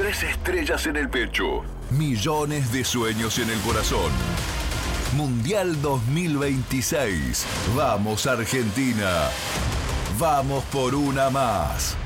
3 estrellas en el pecho. Millones de sueños en el corazón. Mundial 2026. Vamos Argentina. Vamos por una más.